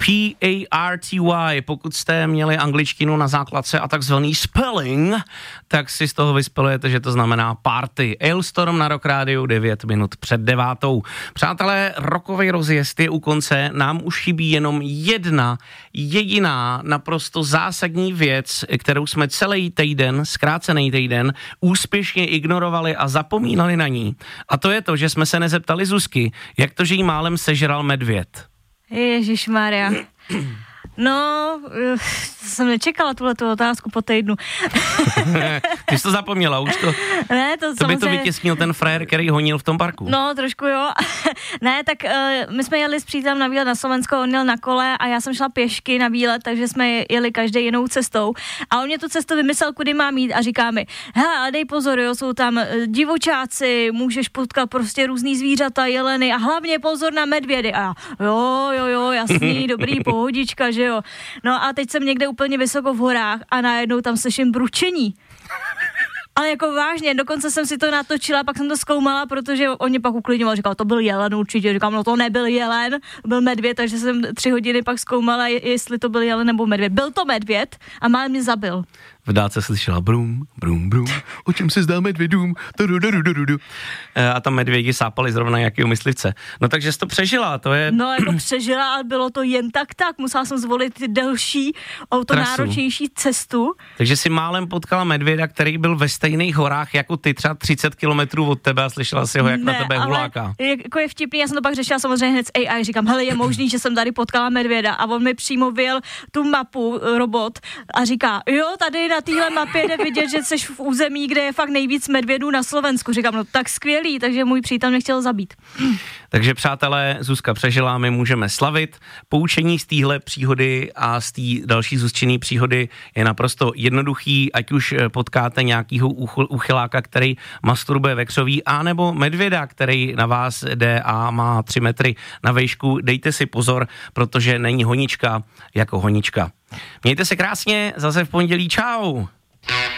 P-A-R-T-Y, pokud jste měli angličtinu na základce a takzvaný spelling, tak si z toho vyspelujete, že to znamená party. Hailstorm na Rock Rádiu 9 minut před 9. Přátelé, rockový rozjezd je u konce, nám už chybí jenom jedna jediná naprosto zásadní věc, kterou jsme celý týden, zkrácený týden, úspěšně ignorovali a zapomínali na ní. A to je to, že jsme se nezeptali Zuzky, jak to, že jí málem sežral medvěd. Ježišmarja. No, jsem nečekala tuhletu otázku po týdnu. Ty jsi to zapomněla, už to... Ne, to by to vytěsnil ten frajer, který honil v tom parku. No, trošku jo. Ne, tak my jsme jeli s přítelem na výlet na Slovensko, on jel na kole a já jsem šla pěšky na výlet, takže jsme jeli každý jinou cestou. A on mě tu cestu vymyslel, kudy mám jít a říká mi, hele, ale dej pozor, jo, jsou tam divočáci, můžeš potkat prostě různý zvířata, jeleny a hlavně pozor na medvědy. A já, jo, jasný, dobrý, pohodička, že jo. No a teď jsem někde úplně vysoko v horách a najednou tam slyším bručení. Ale jako vážně, dokonce jsem si to natočila, pak jsem to zkoumala, protože on mě pak uklidňoval, říkal, to byl jelen určitě, říkám, no to nebyl jelen, byl medvěd, takže jsem 3 hodiny pak zkoumala, jestli to byl jelen nebo medvěd. Byl to medvěd a málem mě zabil. V dálce slyšela brum, brum, brum, o čem se zdá medvědům, a tam medvědi sápali zrovna nějakýho myslivce. No takže jsi to přežila, to je... No jako přežila, ale bylo to jen tak, musela jsem zvolit delší, o to náročnější cestu. Takže si málem potkala medvěda, který byl ve stejných horách jako ty, třeba 30 kilometrů od tebe a slyšela si ho, jak na tebe huláka. Jako je vtipný, já jsem to pak řešila samozřejmě hned s AI, říkám, hele, je možný, že jsem tady potkala medvěda a on mi přímo vyjel tu mapu, robot, a říká, jo, tady na téhle mapě jde vidět, že jsi v území, kde je fakt nejvíc medvědů na Slovensku. Říkám, no tak skvělý, takže můj přítel mě chtěl zabít. Takže přátelé, Zuzka přežila, my můžeme slavit. Poučení z téhle příhody a z té další Zuzčiny příhody je naprosto jednoduchý, ať už potkáte nějakýho uchyláka, který masturbuje ve křoví, anebo medvěda, který na vás jde a má 3 metry na vejšku, dejte si pozor, protože není honička jako honička. Mějte se krásně, zase v pondělí, čau!